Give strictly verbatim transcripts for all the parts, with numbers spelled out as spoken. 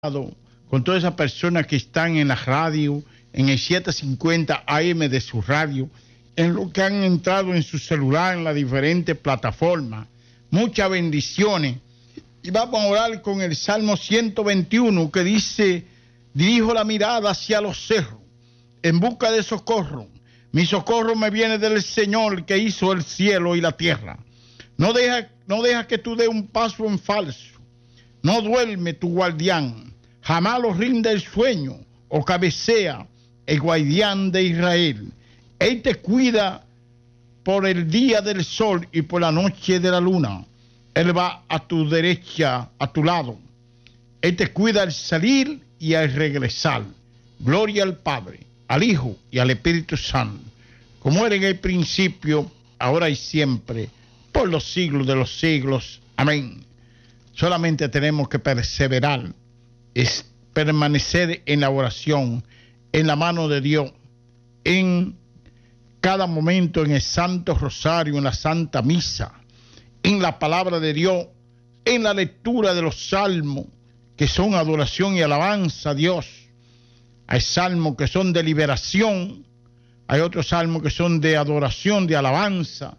con todas esas personas que están en la radio, en el setecientos cincuenta A M de su radio, en lo que han entrado en su celular, en las diferentes plataformas. Muchas bendiciones. Y vamos a orar con el Salmo ciento veintiuno que dice: dirijo la mirada hacia los cerros, en busca de socorro. Mi socorro me viene del Señor que hizo el cielo y la tierra. No deja, no deja que tú des un paso en falso. No duerme tu guardián. Jamás lo rinde el sueño o cabecea el guardián de Israel. Él te cuida por el día del sol y por la noche de la luna. Él va a tu derecha, a tu lado. Él te cuida al salir y al regresar. Gloria al Padre, al Hijo y al Espíritu Santo, como era en el principio, ahora y siempre, por los siglos de los siglos. Amén. Solamente tenemos que perseverar, es permanecer en la oración, en la mano de Dios, en cada momento, en el Santo Rosario, en la Santa Misa, en la palabra de Dios, en la lectura de los salmos, que son adoración y alabanza a Dios. Hay salmos que son de liberación, hay otros salmos que son de adoración, de alabanza,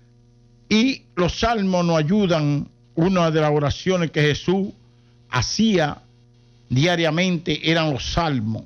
y los salmos nos ayudan. Una de las oraciones que Jesús hacía diariamente eran los salmos.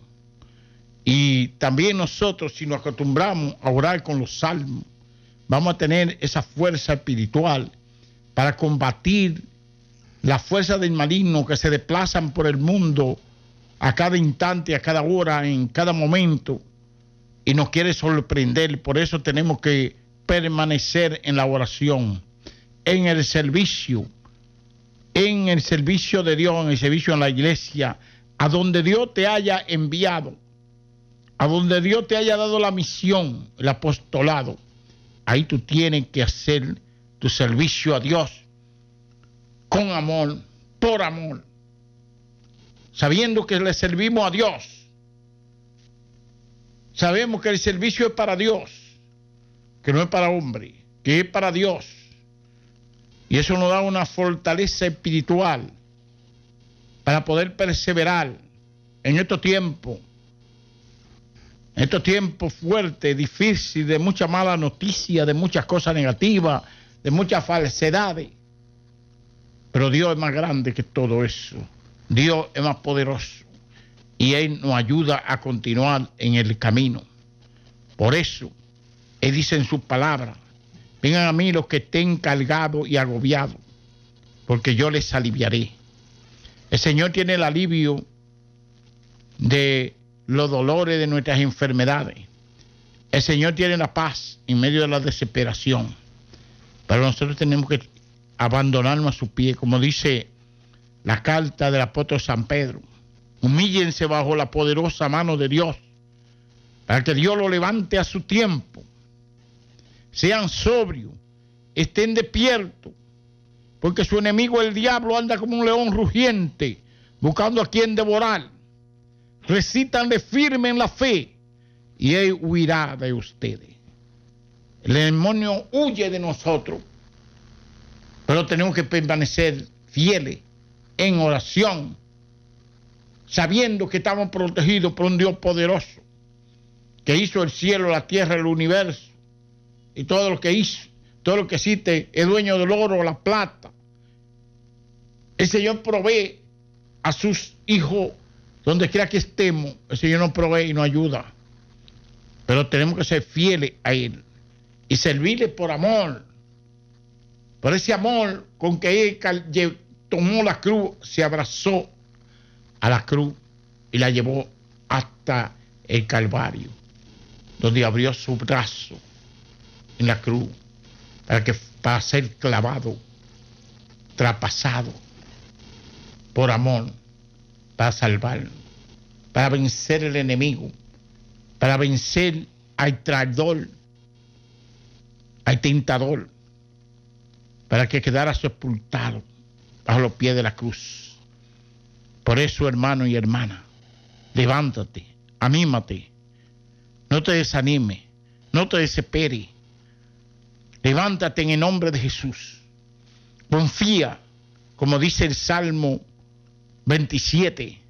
Y también nosotros, si nos acostumbramos a orar con los salmos, vamos a tener esa fuerza espiritual para combatir la fuerza del maligno que se desplazan por el mundo a cada instante, a cada hora, en cada momento, y nos quiere sorprender. Por eso tenemos que permanecer en la oración, en el servicio, en el servicio de Dios, en el servicio en la iglesia, a donde Dios te haya enviado, a donde Dios te haya dado la misión, el apostolado. Ahí tú tienes que hacer tu servicio a Dios con amor, por amor, sabiendo que le servimos a Dios. Sabemos que el servicio es para Dios, que no es para hombre, que es para Dios. Y eso nos da una fortaleza espiritual para poder perseverar en estos tiempos, en estos tiempos fuertes, difíciles, de mucha mala noticia, de muchas cosas negativas, de muchas falsedades. Pero Dios es más grande que todo eso. Dios es más poderoso. Y Él nos ayuda a continuar en el camino. Por eso, Él dice en sus palabras: vengan a mí los que estén cargados y agobiados, porque yo les aliviaré. El Señor tiene el alivio de los dolores de nuestras enfermedades. El Señor tiene la paz en medio de la desesperación. Pero nosotros tenemos que abandonarnos a sus pies, como dice la carta del apóstol San Pedro. Humíllense bajo la poderosa mano de Dios, para que Dios lo levante a su tiempo. Sean sobrios, estén despiertos, porque su enemigo el diablo anda como un león rugiente, buscando a quien devorar. Resístanle firme en la fe, y él huirá de ustedes. El demonio huye de nosotros, pero tenemos que permanecer fieles en oración, sabiendo que estamos protegidos por un Dios poderoso, que hizo el cielo, la tierra, el universo, y todo lo que hizo, todo lo que existe, es dueño del oro, la plata. El Señor provee a sus hijos donde quiera que estemos. El Señor nos provee y nos ayuda, pero tenemos que ser fieles a Él y servirle por amor, por ese amor con que Él tomó la cruz, se abrazó a la cruz y la llevó hasta el Calvario, donde abrió su brazo en la cruz para que para ser clavado, traspasado por amor, para salvar, para vencer el enemigo, para vencer al traidor, al tentador, para que quedara sepultado bajo los pies de la cruz. Por eso, hermano y hermana, levántate, anímate, no te desanimes, no te desesperes. Levántate en el nombre de Jesús. Confía, como dice el Salmo veintisiete